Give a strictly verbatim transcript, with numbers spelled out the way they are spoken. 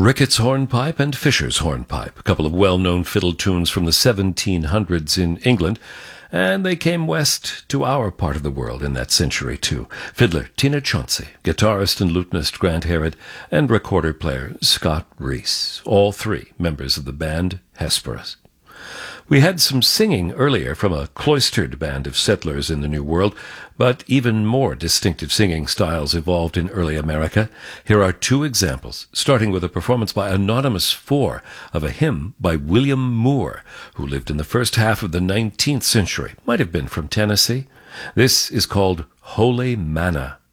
Ricketts hornpipe and Fisher's hornpipe, a couple of well-known fiddle tunes from the seventeen hundreds in England, and they came west to our part of the world in that century too. Fiddler Tina Chauncey, guitarist and lutenist Grant Herod, and recorder player Scott Reese, all three members of the band Hesperus. We had some singing earlier from a cloistered band of settlers in the New World, but even more distinctive singing styles evolved in early America. Here are two examples, starting with a performance by Anonymous Four of a hymn by William Moore, who lived in the first half of the nineteenth century, might have been from Tennessee. This is called Holy Manna.